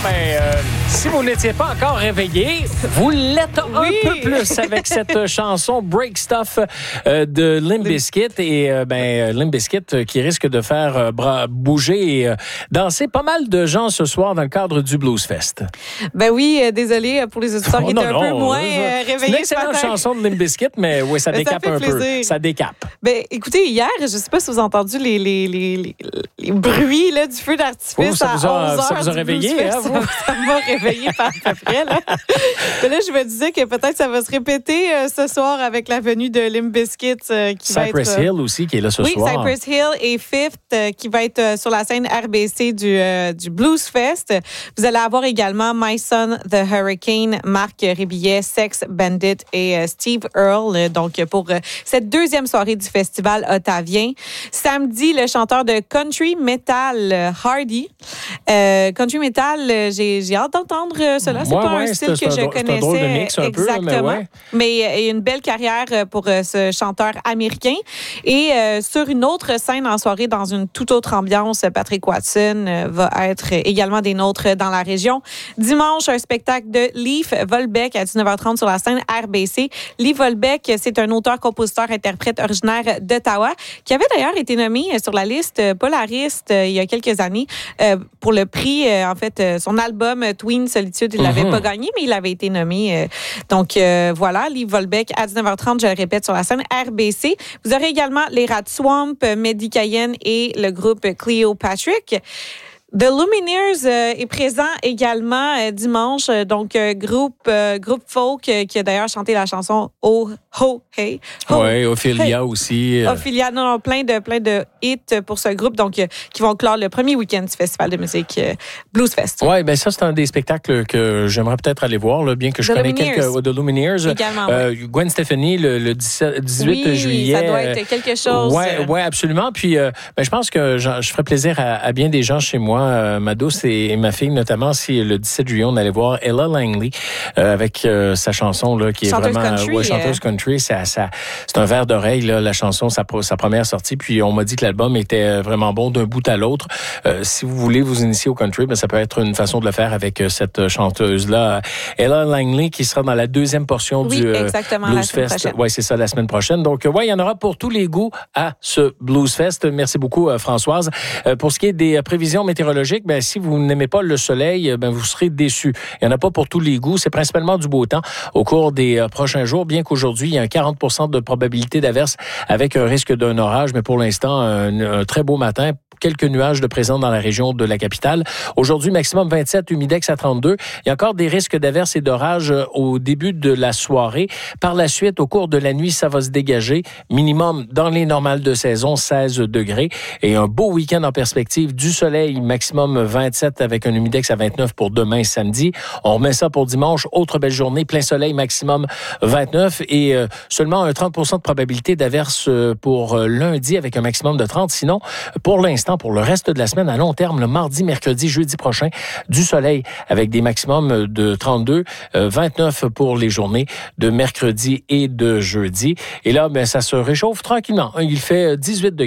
Si vous n'étiez pas encore réveillé, vous l'êtes un peu plus avec cette chanson Break Stuff de Limp Bizkit. Et Limp Bizkit qui risque de faire bouger et danser pas mal de gens ce soir dans le cadre du Blues Fest. Ben oui, désolé pour les auditeurs qui étaient un peu moins réveillés. C'est une excellente chanson de Limp Bizkit, mais oui, ça décape un peu. Ça décape. Ben, écoutez, hier, je ne sais pas si vous avez entendu les bruits là, du feu d'artifice à 11h. Ça vous a réveillé, hein, vous? Ça m'a réveillé par à peu près. Là. Mais là, je me disais que peut-être ça va se répéter ce soir avec la venue de Limp Bizkit. Cypress Hill aussi, qui est là ce soir. Oui, Cypress Hill et Fifth, qui va être sur la scène RBC du Blues Fest. Vous allez avoir également My Son, The Hurricane, Marc Rébillet, Sex Bandit et Steve Earle. Donc, pour cette deuxième soirée du festival ottavien. Samedi, le chanteur de country metal Hardy. Country metal, j'ai hâte d'entendre cela. C'est pas un style que je connaissais. C'est un drôle de mix un exactement. Peu, mais il y a une belle carrière pour ce chanteur américain. Et sur une autre scène en soirée, dans une toute autre ambiance, Patrick Watson va être également des nôtres dans la région. Dimanche, un spectacle de Leif Volbeck à 19h30 sur la scène RBC. Leif Volbeck, c'est un auteur, compositeur, interprète originaire d'Ottawa qui avait d'ailleurs été nommé sur la liste Polariste il y a quelques années pour le prix, son album Twin Solitude, il l'avait pas gagné, mais il avait été nommé. Donc voilà, Leif Volbeck à 19h30, je le répète, sur la scène RBC. Vous aurez également les Rat Swamp, Mehdi Cayenne et le groupe Cleopatrick. The Lumineers est présent également dimanche, donc groupe folk qui a d'ailleurs chanté la chanson Oh Ho Hey. Oui, Ophélia hey. Aussi. Ophélia, non, plein de hits pour ce groupe, donc qui vont clore le premier week-end du festival de musique Blues Fest. Oui, ben ça c'est un des spectacles que j'aimerais peut-être aller voir, là, bien que je connais quelques de Lumineers. Également, Gwen Stefani le 18 juillet. Ça doit être quelque chose. Oui, absolument. Puis je pense que je ferais plaisir à bien des gens chez moi. Ma douce et ma fille, notamment, si le 17 juillet, on allait voir Ella Langley avec sa chanson là, qui est chanteuse vraiment country, chanteuse country. C'est un verre d'oreille, là, la chanson, sa première sortie. Puis on m'a dit que l'album était vraiment bon d'un bout à l'autre. Si vous voulez vous initier au country, ça peut être une façon de le faire avec cette chanteuse-là. Ella Langley, qui sera dans la deuxième portion du Blues Fest. Oui, c'est ça, la semaine prochaine. Donc, il y en aura pour tous les goûts à ce Blues Fest. Merci beaucoup, Françoise. Pour ce qui est des prévisions météorologiques, si vous n'aimez pas le soleil, vous serez déçus. Il n'y en a pas pour tous les goûts. C'est principalement du beau temps au cours des prochains jours, bien qu'aujourd'hui, il y a un 40% de probabilité d'averse avec un risque d'un orage. Mais pour l'instant, un très beau matin. Quelques nuages de présence dans la région de la capitale. Aujourd'hui, maximum 27, humidex à 32. Il y a encore des risques d'averses et d'orages au début de la soirée. Par la suite, au cours de la nuit, ça va se dégager. Minimum dans les normales de saison, 16 degrés. Et un beau week-end en perspective. Du soleil, maximum 27 avec un humidex à 29 pour demain, samedi. On remet ça pour dimanche. Autre belle journée, plein soleil, maximum 29. Et seulement un 30% de probabilité d'averse pour lundi avec un maximum de 30. Sinon, pour l'instant, pour le reste de la semaine, à long terme, le mardi, mercredi, jeudi prochain, du soleil avec des maximums de 32, 29 pour les journées de mercredi et de jeudi. Et là, ça se réchauffe tranquillement. Il fait 18 degrés.